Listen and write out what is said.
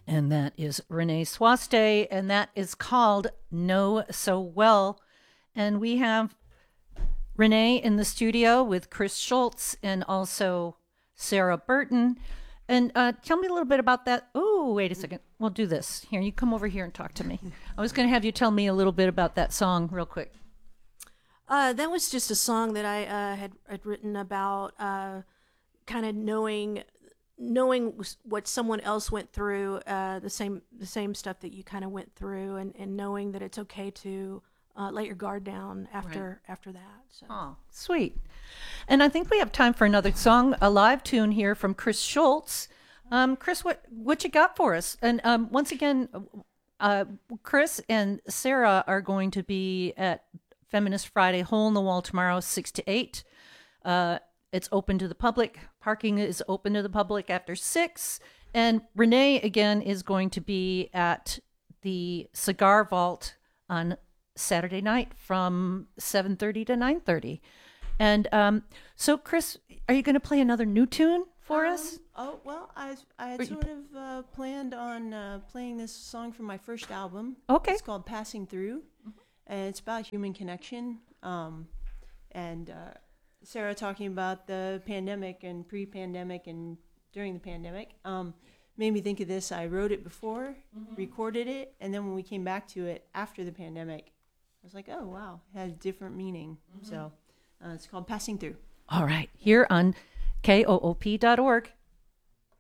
And that is Renee Swaste, and that is called Know So Well. And we have Renee in the studio with Chris Schultz and also Sarah Burton. And tell me a little bit about that. Oh, wait a second. We'll do this. Here, you come over here and talk to me. I was going to have you tell me a little bit about that song real quick. That was just a song that I had written about kind of knowing what someone else went through, the same stuff that you kind of went through, and knowing that it's okay to let your guard down after that. So. Oh, sweet. And I think we have time for another song, a live tune here from Chris Schultz. Chris, what you got for us? And once again, Chris and Sarah are going to be at Feminist Friday Hole in the Wall tomorrow, 6 to 8. It's open to the public. Parking is open to the public after 6. And Renee, again, is going to be at the Cigar Vault on Saturday night from 7:30 to 9:30. And so, Chris, are you going to play another new tune for us? Oh, well, I had sort of planned on playing this song from my first album. Okay. It's called Passing Through, and it's about human connection. And Sarah talking about the pandemic and pre-pandemic and during the pandemic made me think of this. I wrote it before, recorded it, and then when we came back to it after the pandemic, I was like, oh, wow, it had a different meaning. So it's called Passing Through. All right. Here on KOOP.org.